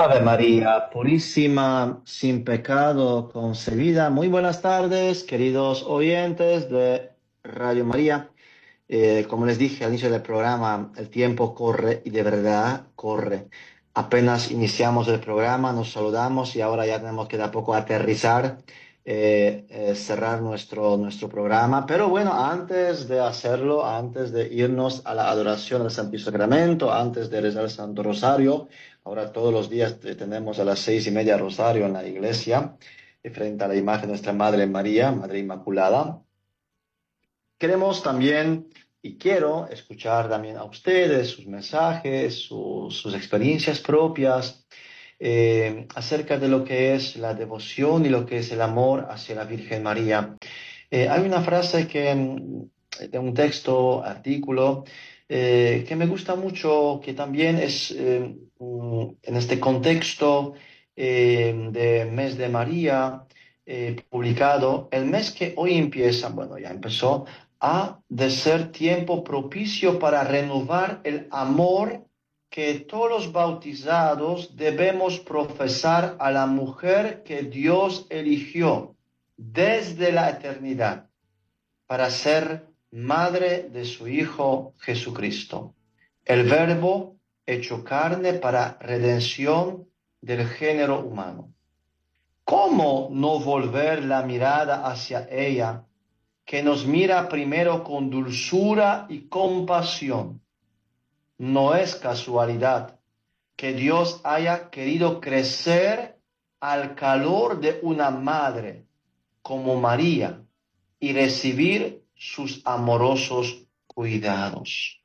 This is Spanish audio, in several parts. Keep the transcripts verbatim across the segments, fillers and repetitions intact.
Ave María, purísima, sin pecado concebida. Muy buenas tardes, queridos oyentes de Radio María. Eh, como les dije al inicio del programa, el tiempo corre y de verdad corre. Apenas iniciamos el programa, nos saludamos y ahora ya tenemos que de a poco aterrizar, eh, eh, cerrar nuestro, nuestro programa. Pero bueno, antes de hacerlo, antes de irnos a la adoración del Santísimo Sacramento, antes de rezar el Santo Rosario, ahora todos los días te- tenemos a las seis y media Rosario en la iglesia, eh, frente a la imagen de nuestra Madre María, Madre Inmaculada. Queremos también y quiero escuchar también a ustedes sus mensajes, su- sus experiencias propias, eh, acerca de lo que es la devoción y lo que es el amor hacia la Virgen María. Eh, hay una frase que, mm, de un texto, artículo, eh, que me gusta mucho, que también es, eh, mm, en este contexto, eh, de mes de María, eh, publicado, el mes que hoy empieza, bueno, ya empezó, ha de ser tiempo propicio para renovar el amor que todos los bautizados debemos profesar a la mujer que Dios eligió desde la eternidad para ser madre de su Hijo Jesucristo, el Verbo hecho carne para redención del género humano. ¿Cómo no volver la mirada hacia ella, que nos mira primero con dulzura y compasión? No es casualidad que Dios haya querido crecer al calor de una madre como María y recibir sus amorosos cuidados.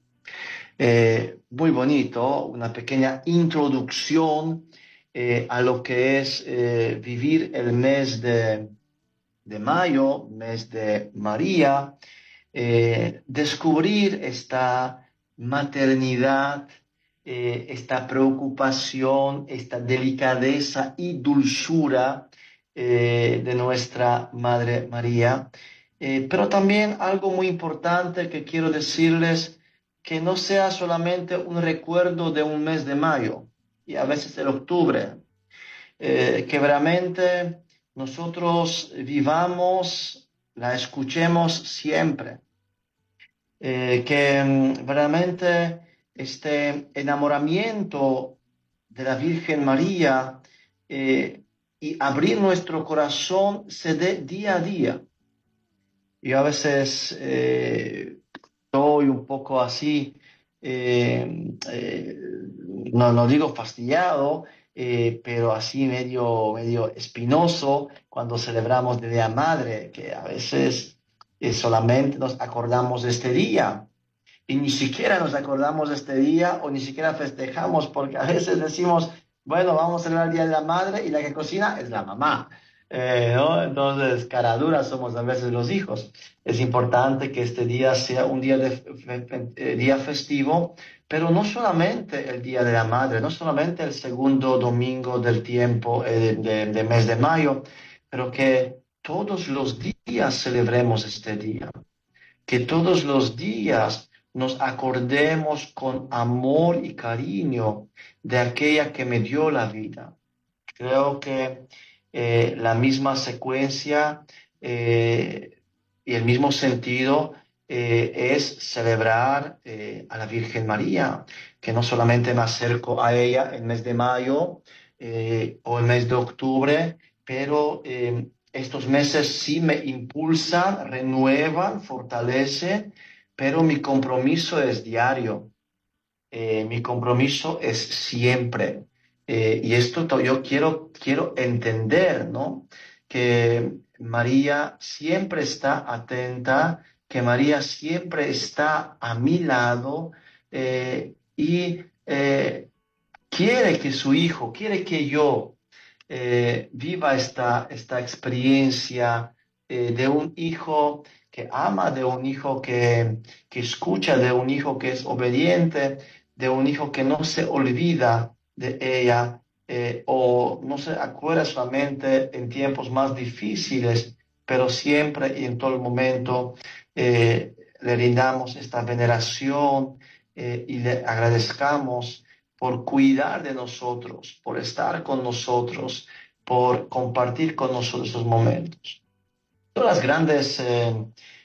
Eh, muy bonito, una pequeña introducción, eh, a lo que es, eh, vivir el mes de, de mayo, mes de María, eh, descubrir esta maternidad, eh, esta preocupación, esta delicadeza y dulzura, eh, de nuestra Madre María. Eh, pero también algo muy importante que quiero decirles, que no sea solamente un recuerdo de un mes de mayo y a veces el octubre, eh, que realmente nosotros vivamos, la escuchemos siempre, eh, que mm, realmente este enamoramiento de la Virgen María, eh, y abrir nuestro corazón se dé día a día. Yo a veces, eh, estoy un poco así, eh, eh, no, no digo fastidiado, eh, pero así medio, medio espinoso cuando celebramos de Día Madre, que a veces, eh, solamente nos acordamos de este día y ni siquiera nos acordamos de este día o ni siquiera festejamos, porque a veces decimos, bueno, vamos a celebrar el Día de la Madre y la que cocina es la mamá. Eh, ¿no? Entonces, cara dura somos a veces los hijos. Es importante que este día sea un día, de, fe- fe- eh, día festivo, pero no solamente el Día de la Madre, no solamente el segundo domingo del tiempo, eh, de, de mes de mayo, pero que todos los días celebremos este día, que todos los días nos acordemos con amor y cariño de aquella que me dio la vida. Creo que, eh, la misma secuencia, eh, y el mismo sentido, eh, es celebrar, eh, a la Virgen María, que no solamente me acerco a ella el mes de mayo, eh, o el mes de octubre, pero, eh, estos meses sí me impulsan, renuevan, fortalecen, pero mi compromiso es diario, eh, mi compromiso es siempre. Eh, y esto to- yo quiero, quiero entender, ¿no? Que María siempre está atenta, que María siempre está a mi lado, eh, y, eh, quiere que su hijo, quiere que yo, eh, viva esta, esta experiencia, eh, de un hijo que ama, de un hijo que, que escucha, de un hijo que es obediente, de un hijo que no se olvida de ella, eh, o no se acuerda solamente en tiempos más difíciles, pero siempre y en todo momento, eh, le rindamos esta veneración, eh, y le agradezcamos, por cuidar de nosotros, por estar con nosotros, por compartir con nosotros esos momentos. Todas las grandes eh,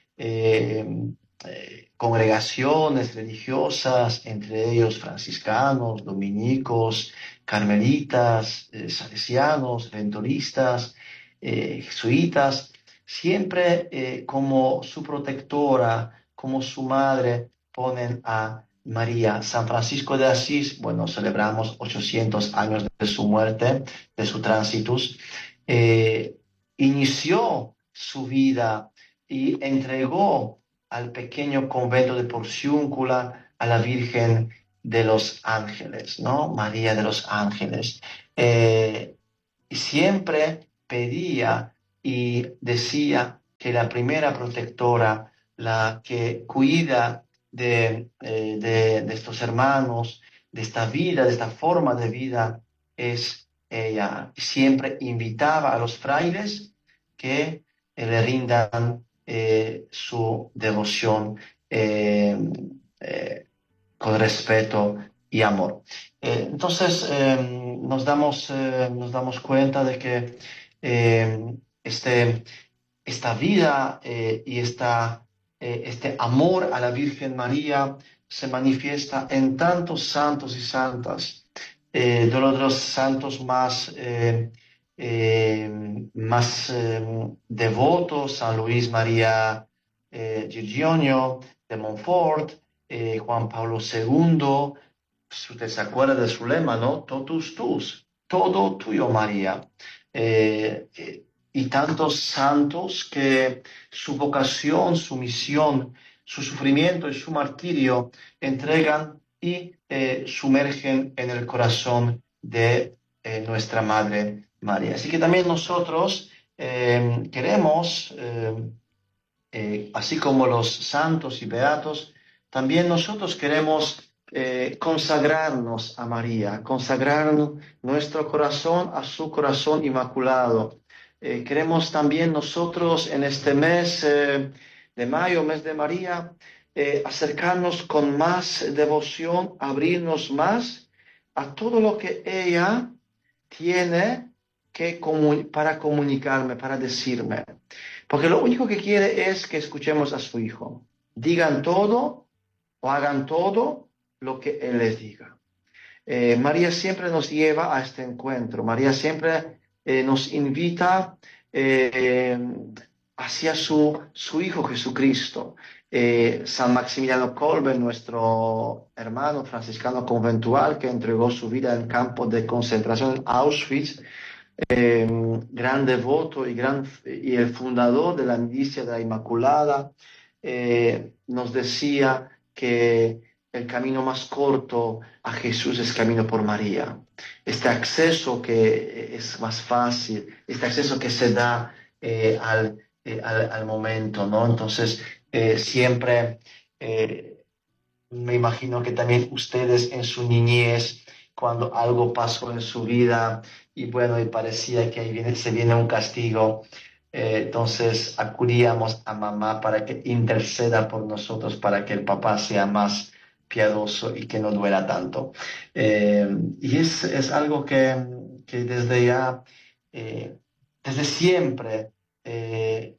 eh, eh, congregaciones religiosas, entre ellos franciscanos, dominicos, carmelitas, eh, salesianos, redentoristas, eh, jesuitas, siempre eh, como su protectora, como su madre, ponen a María. San Francisco de Asís, bueno, celebramos ochocientos años de su muerte, de su tránsitus, eh, inició su vida y entregó al pequeño convento de Porciúncula a la Virgen de los Ángeles, ¿no? María de los Ángeles. Eh, y siempre pedía y decía que la primera protectora, la que cuida de, eh, de, de estos hermanos, de esta vida, de esta forma de vida, es ella. Siempre invitaba a los frailes que eh, le rindan eh, su devoción eh, eh, con respeto y amor. Eh, entonces eh, nos, damos, eh, nos damos cuenta de que eh, este, esta vida eh, y esta, eh, este amor a la Virgen María se manifiesta en tantos santos y santas, eh, de los, de los santos más, eh, eh, más eh, devotos, San Luis María eh, Girgionio de Montfort, eh, Juan Pablo segundo. Si usted se acuerda de su lema, ¿no? Totus tus, todo tuyo, María. Eh, eh, y tantos santos que su vocación, su misión, su sufrimiento y su martirio entregan y eh, sumergen en el corazón de eh, nuestra Madre María. Así que también nosotros eh, queremos, eh, eh, así como los santos y beatos, también nosotros queremos eh, consagrarnos a María, consagrar nuestro corazón a su corazón inmaculado. Eh, queremos también nosotros en este mes eh, de mayo, mes de María, eh, acercarnos con más devoción, abrirnos más a todo lo que ella tiene que comu- para comunicarme, para decirme. Porque lo único que quiere es que escuchemos a su Hijo. Digan todo o hagan todo lo que Él les diga. Eh, María siempre nos lleva a este encuentro. María siempre eh, nos invita eh, hacia su, su Hijo Jesucristo. Eh, San Maximiliano Kolbe, nuestro hermano franciscano conventual que entregó su vida en campo de concentración en Auschwitz, eh, gran devoto y, gran, y el fundador de la milicia de la Inmaculada, eh, nos decía que el camino más corto a Jesús es camino por María. Este acceso que es más fácil, este acceso que se da eh, al, eh, al, al, momento, ¿no? Entonces, eh, siempre eh, me imagino que también ustedes en su niñez, cuando algo pasó en su vida y bueno, y parecía que ahí viene, se viene un castigo, eh, entonces acudíamos a mamá para que interceda por nosotros, para que el papá sea más piadoso y que no duela tanto. Eh, y es, es algo que, que desde ya, eh, desde siempre, eh,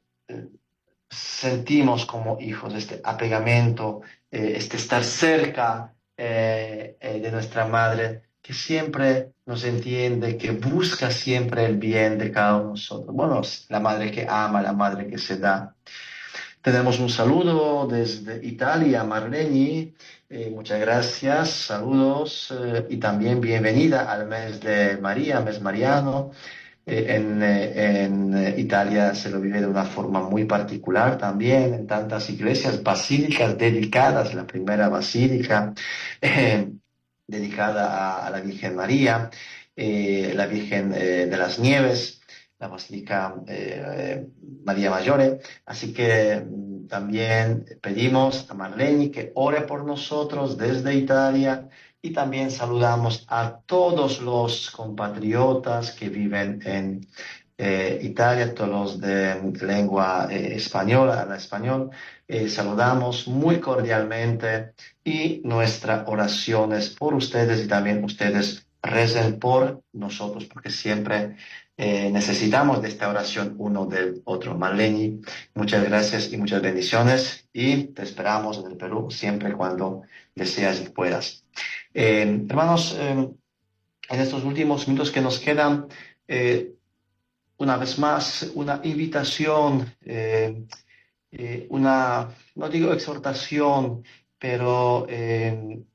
sentimos como hijos, este apegamiento, eh, este estar cerca eh, eh, de nuestra madre, que siempre nos entiende, que busca siempre el bien de cada uno de nosotros. Bueno, la madre que ama, la madre que se da. Tenemos un saludo desde Italia, Marleni. Eh, muchas gracias, saludos eh, y también bienvenida al mes de María, mes mariano. Eh, en, eh, en eh, Italia se lo vive de una forma muy particular también, en tantas iglesias, basílicas dedicadas, la primera basílica eh, dedicada a, a la Virgen María, eh, la Virgen eh, de las Nieves, la Basílica eh, María Maggiore. Así que mm, también pedimos a Marlene que ore por nosotros desde Italia y también saludamos a todos los compatriotas que viven en eh, Italia, todos los de lengua eh, española, habla español, eh, saludamos muy cordialmente y nuestra oración es por ustedes y también ustedes recen por nosotros, porque siempre eh, necesitamos de esta oración uno del otro. Marlene, muchas gracias y muchas bendiciones y te esperamos en el Perú siempre cuando deseas y puedas. Eh, hermanos, eh, en estos últimos minutos que nos quedan, eh, una vez más, una invitación, eh, eh, una, no digo exhortación, pero eh,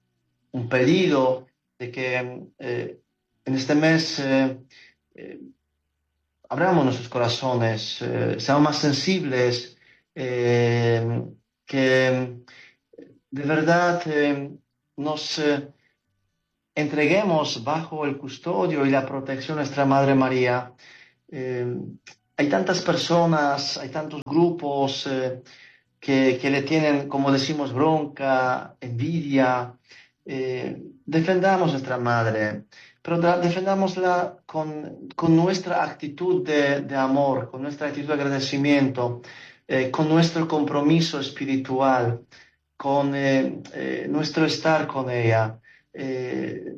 un pedido de que eh, en este mes eh, eh, abramos nuestros corazones, eh, seamos más sensibles, eh, que de verdad eh, nos eh, entreguemos bajo el custodio y la protección de nuestra Madre María. Eh, Hay tantas personas, hay tantos grupos eh, que, que le tienen, como decimos, bronca, envidia. Eh, defendamos a nuestra Madre, pero da- defendámosla con, con nuestra actitud de, de amor, con nuestra actitud de agradecimiento, eh, con nuestro compromiso espiritual, con eh, eh, nuestro estar con ella, eh,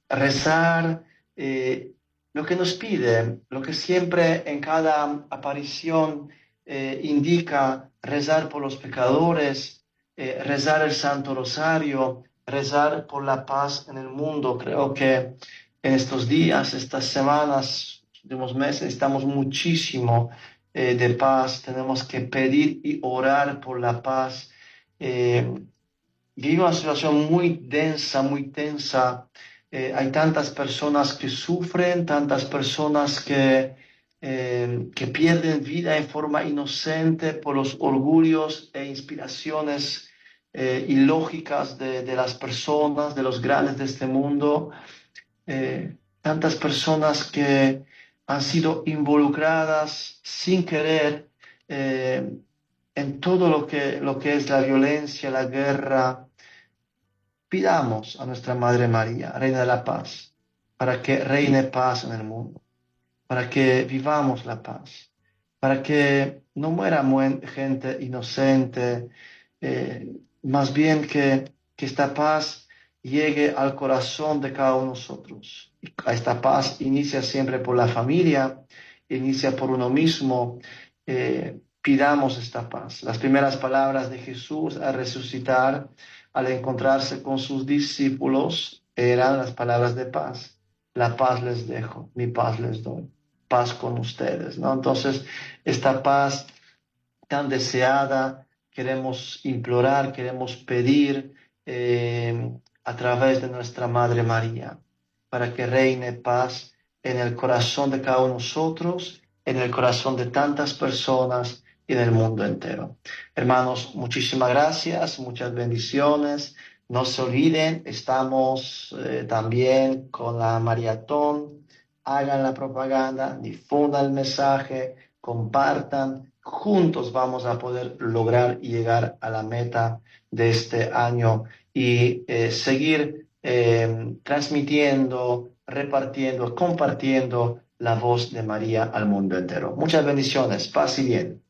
rezar eh, lo que nos pide, lo que siempre en cada aparición eh, indica rezar por los pecadores, eh, rezar el Santo Rosario, rezar por la paz en el mundo. Creo que en estos días, estas semanas, últimos meses, estamos muchísimo eh, de paz. Tenemos que pedir y orar por la paz. Eh, Vive una situación muy densa, muy tensa. Eh, hay tantas personas que sufren, tantas personas que, eh, que pierden vida en forma inocente por los orgullos e inspiraciones eh, ilógicas de, de las personas, de los grandes de este mundo. Eh, tantas personas que han sido involucradas sin querer eh, en todo lo que, lo que es la violencia, la guerra. Pidamos a nuestra Madre María, Reina de la Paz, para que reine paz en el mundo, para que vivamos la paz, para que no muera gente inocente, eh, más bien que, que esta paz llegue al corazón de cada uno de nosotros. Y esta paz inicia siempre por la familia, inicia por uno mismo. Eh, pidamos esta paz. Las primeras palabras de Jesús al resucitar, al encontrarse con sus discípulos, eran las palabras de paz. La paz les dejo, mi paz les doy, paz con ustedes, ¿no? Entonces, esta paz tan deseada, queremos implorar, queremos pedir eh, a través de nuestra Madre María, para que reine paz en el corazón de cada uno de nosotros, en el corazón de tantas personas y en el mundo entero. Hermanos, muchísimas gracias, muchas bendiciones. No se olviden, estamos eh, también con la maratón. Hagan la propaganda, difundan el mensaje, compartan. Juntos vamos a poder lograr llegar a la meta de este año y eh, seguir eh, transmitiendo, repartiendo, compartiendo la voz de María al mundo entero. Muchas bendiciones, paz y bien.